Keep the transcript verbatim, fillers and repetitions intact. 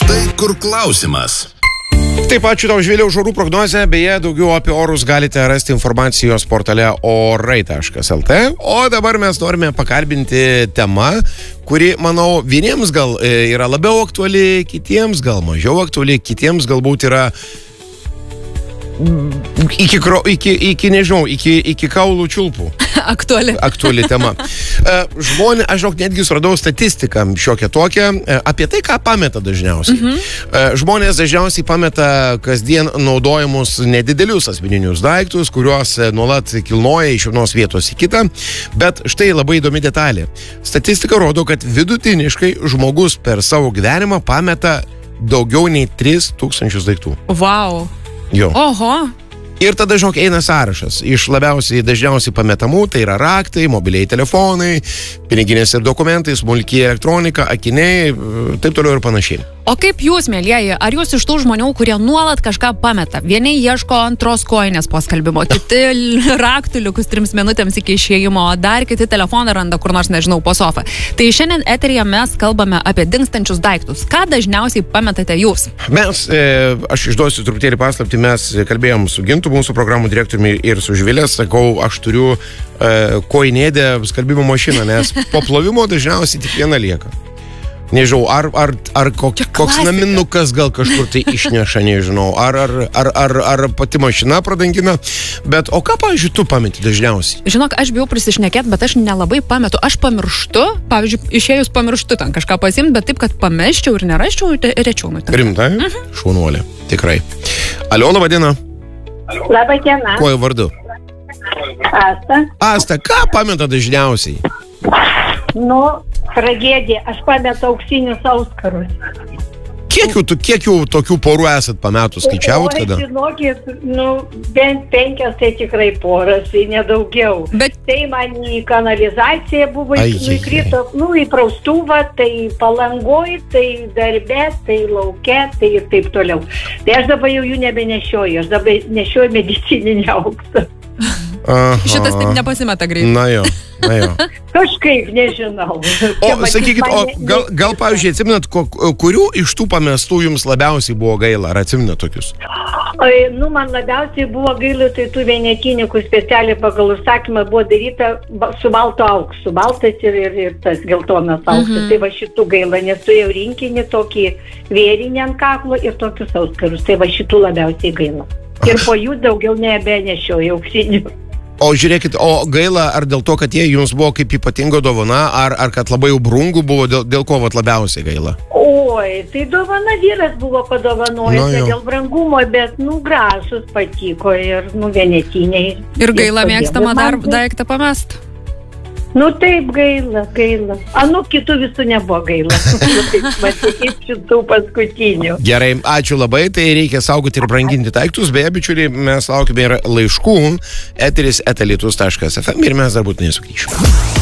Tai kur klausimas? Taip, ačiū tau, Žvėlė, už orų prognozę. Beje, daugiau apie orus galite rasti informacijos portale orai taškas el tė. O dabar mes norime pakalbinti temą, kuri, manau, vieniems gal yra labiau aktuali, kitiems gal mažiau aktuali, kitiems galbūt yra iki, iki, iki nežinau, iki, iki kaulų čiulpų. Aktuali. Aktuali tema. Žmonė, aš žinok, netgi suradau statistiką šiokią tokią apie tai, ką pameta dažniausiai. Mhm. Žmonės dažniausiai pameta kasdien naudojamus nedidelius asmeninius daiktus, kuriuos nuolat kilnoja iš vienos vietos į kitą. Bet štai labai įdomi detalė. Statistika rodo, kad vidutiniškai žmogus per savo gyvenimą pameta daugiau nei tris tūkstančius daiktų. Vau. Jo. Oho. Ir tada, žinok, eina sąrašas. Iš labiausiai dažniausiai pametamų tai yra raktai, mobiliai telefonai, piniginės ir dokumentai, smulki elektronika, akiniai, taip toliau ir panašiai. O kaip jūs, mėlyjeji, ar jūs iš tų žmonių, kurie nuolat kažką pameta? Vieni ieško antros kojinės po skalbimo, kiti raktų likus trims minutėms iki išėjimo, dar kiti telefoną randa kur nors, nežinau, po sofą. Tai šiandien eteryje mes kalbame apie dingstančius daiktus. Ką dažniausiai pametate jūs? Mes, e, aš išduosiu truputėlį paslaptį, mes kalbėjom su Gintu, mūsų programų direktoriumi, ir su Žvėlė, sakau, aš turiu e, kojinėdę skalbimo mašiną, nes po plovimo dažniausiai tik viena lieka. Nežinau, ar, ar, ar kok, koks naminukas gal kažkur tai išneša, nežinau, ar, ar, ar, ar, ar pati mašina pradangina, bet o ką, pavyzdžiui, tu pameti dažniausiai? Žinok, aš bijau prisišnekėti, bet aš nelabai pametu. Aš pamirštu, pavyzdžiui, išėjus pamirštu ten kažką pasiimti, bet taip, kad pamesčiau ir nerasčiau, rečiau nutinka. Rimtai? Mhm. Šaunuolė, tikrai. Aliona, vadina? Labą dieną. Kuo vardu? Asta. Asta, ką pameta dažniausiai? Nu, tragedija. Aš pametu auksinius auskarus. Kiek jau, kiek jau tokių porų esat pametus, skaičiavot kada? O, žinokit, nu, bent penkias tai tikrai poras, tai nedaugiau. Bet tai man į kanalizaciją buvo įkrito, nu, į praustuvą, tai palangoj, tai darbe, tai lauke, tai ir taip toliau. Tai aš dabar jau jų nebenešioju, aš dabar nešioju medicininį auksą. Aha. Šitas taip nepasimeta greitai. Na jo, na jo. Kažkaip, nežinau. O, sakykit, o gal, gal pavyzdžiui, atsiminat, kurių iš tų pamestų jums labiausiai buvo gaila? Ar atsiminat tokius? O, nu, man labiausiai buvo gaila, tai tų vienetinių, kur specialiai pagal užsakymą buvo daryta su balto auksu. Baltas ir, ir, ir tas geltonas auksas. Mhm. Tai va šitų gaila, nes turėjau rinkinį tokį vėrinį ant kaklo ir tokius auskarus. Tai va šitų labiausiai gaila. Ir po jų daugiau nebenešioju auksinių. O žiūrėkit, o gaila ar dėl to, kad jie jums buvo kaip ypatinga dovana, ar, ar kad labai jau brungų buvo, dėl, dėl ko vat labiausiai gaila? Oi, tai dovana vyras buvo padovanojęs no, dėl brangumo, bet, nu, gražus patiko ir, nu, vienetiniai. Ir gaila mėgstamą dar daiktą pamest? Nu, taip, gaila, gaila. A, nu, kitų visų nebuvo gaila. Matykit šitų paskutinių. Gerai, ačiū labai, tai reikia saugoti ir branginti daiktus. Beje, bičiuliai, mes laukime ir laiškų. Eteris eta lietuvos taškas ef em ir mes dar būtinai sugrįšime.